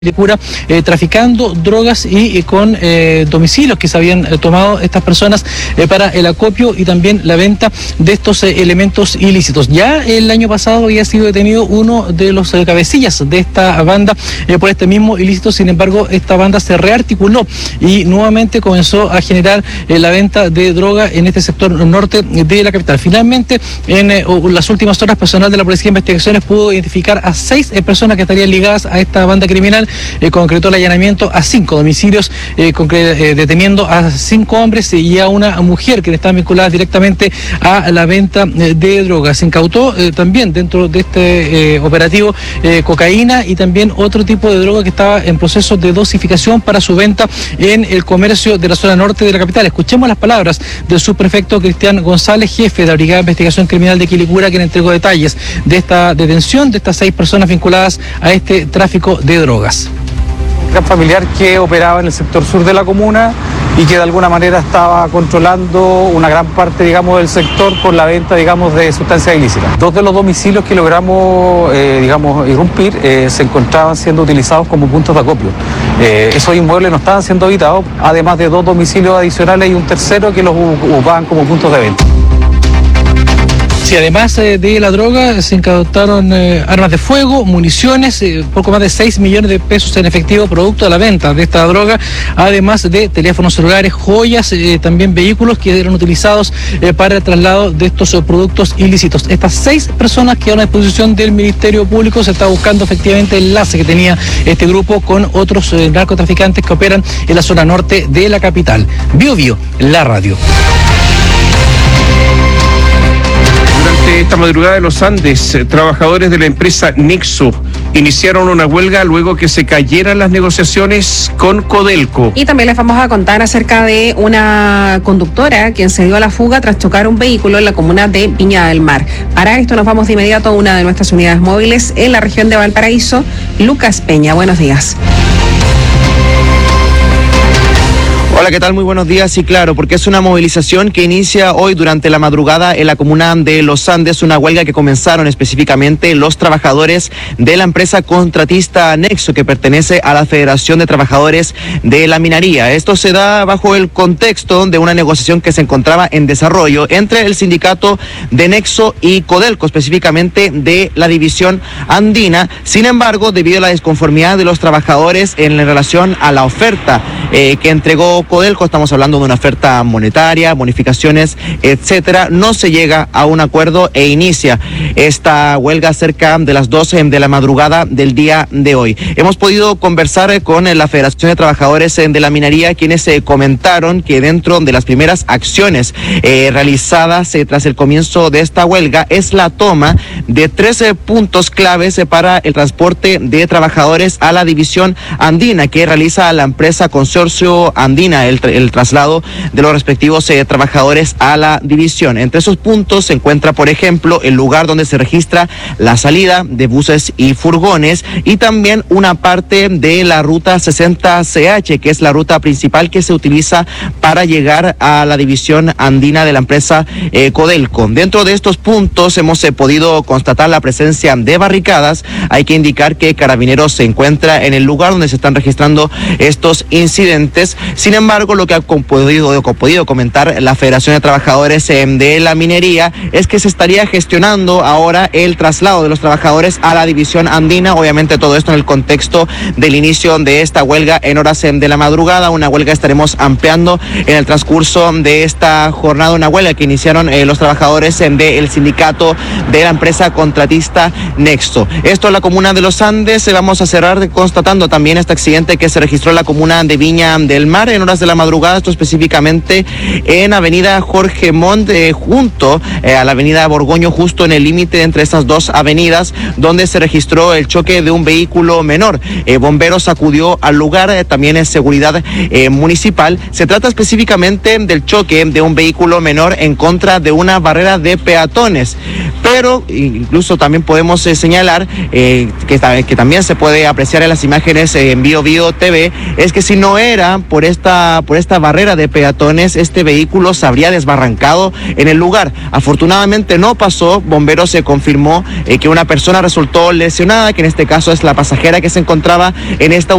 Quilicura, traficando drogas y con domicilios que se habían tomado estas personas para el acopio y también la venta de estos elementos ilícitos. Ya el año pasado había sido detenido uno de los cabecillas de esta banda por este mismo ilícito. Sin embargo, esta banda se rearticuló y nuevamente comenzó a generar la venta de droga en este sector norte de la capital. Finalmente, en las últimas horas, personal de la Policía de Investigaciones pudo identificar a 6 personas que estarían ligadas a esta banda criminal. Concretó el allanamiento a 5 domicilios, deteniendo a 5 hombres y a una mujer que estaban vinculadas directamente a la venta de drogas. Se incautó también dentro de este operativo cocaína y también otro tipo de droga que estaba en proceso de dosificación para su venta en el comercio de la zona norte de la capital. Escuchemos las palabras del subprefecto Cristian González, jefe de la Brigada de Investigación Criminal de Quilicura, quien entregó detalles de esta detención de estas 6 personas vinculadas a este tráfico de drogas. Gran familiar que operaba en el sector sur de la comuna y que de alguna manera estaba controlando una gran parte, digamos, del sector por la venta, digamos, de sustancias ilícitas. 2 de los domicilios que logramos, irrumpir, se encontraban siendo utilizados como puntos de acopio. Esos inmuebles no estaban siendo habitados, además de 2 domicilios adicionales y un tercero que los ocupaban como puntos de venta. Sí, además de la droga, se incautaron armas de fuego, municiones, poco más de 6 millones de pesos en efectivo producto de la venta de esta droga, además de teléfonos celulares, joyas, también vehículos que eran utilizados para el traslado de estos productos ilícitos. Estas 6 personas quedaron a disposición del Ministerio Público. Se está buscando efectivamente el enlace que tenía este grupo con otros narcotraficantes que operan en la zona norte de la capital. Bio, la radio. Durante esta madrugada de los Andes, trabajadores de la empresa Nexo iniciaron una huelga luego que se cayeran las negociaciones con Codelco. Y también les vamos a contar acerca de una conductora quien se dio a la fuga tras chocar un vehículo en la comuna de Viña del Mar. Para esto nos vamos de inmediato a una de nuestras unidades móviles en la región de Valparaíso. Lucas Peña, buenos días. Hola, ¿qué tal? Muy buenos días. Y claro, porque es una movilización que inicia hoy durante la madrugada en la comuna de Los Andes, una huelga que comenzaron específicamente los trabajadores de la empresa contratista Nexo, que pertenece a la Federación de Trabajadores de la Minería. Esto se da bajo el contexto de una negociación que se encontraba en desarrollo entre el sindicato de Nexo y Codelco, específicamente de la división andina. Sin embargo, debido a la desconformidad de los trabajadores en relación a la oferta que entregó Codelco, estamos hablando de una oferta monetaria, bonificaciones, etcétera, no se llega a un acuerdo e inicia esta huelga cerca de las 12 de la madrugada del día de hoy. Hemos podido conversar con la Federación de Trabajadores de la Minería, quienes comentaron que dentro de las primeras acciones realizadas tras el comienzo de esta huelga es la toma de 13 puntos claves para el transporte de trabajadores a la división andina que realiza la empresa Consorcio Andina, el traslado de los respectivos trabajadores a la división. Entre esos puntos se encuentra, por ejemplo, el lugar donde se registra la salida de buses y furgones y también una parte de la ruta 60CH, que es la ruta principal que se utiliza para llegar a la división andina de la empresa Codelco. Dentro de estos puntos hemos podido constatar la presencia de barricadas. Hay que indicar que Carabineros se encuentra en el lugar donde se están registrando estos incidentes. Sin embargo, lo que ha podido comentar la Federación de Trabajadores de la Minería es que se estaría gestionando ahora el traslado de los trabajadores a la división andina. Obviamente todo esto en el contexto del inicio de esta huelga en horas de la madrugada, una huelga que estaremos ampliando en el transcurso de esta jornada, una huelga que iniciaron los trabajadores del sindicato de la empresa contratista Nexo. Esto en la comuna de Los Andes. Vamos a cerrar constatando también este accidente que se registró en la comuna de Viña del Mar en horas de la madrugada, esto específicamente en avenida Jorge Montt, junto a la avenida Borgoño, justo en el límite entre estas dos avenidas, donde se registró el choque de un vehículo menor. Bomberos acudió al lugar, también en seguridad municipal. Se trata específicamente del choque de un vehículo menor en contra de una barrera de peatones, pero pero incluso también podemos señalar que también se puede apreciar en las imágenes en Bio TV, es que si no era por esta barrera de peatones, este vehículo se habría desbarrancado en el lugar. Afortunadamente no pasó. Bomberos se confirmó que una persona resultó lesionada, que en este caso es la pasajera que se encontraba en esta